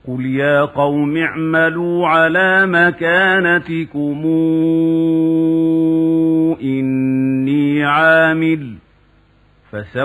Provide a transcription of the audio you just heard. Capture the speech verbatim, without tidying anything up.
قل يا قوم اعملوا على مكانتكم إني عامل فسوف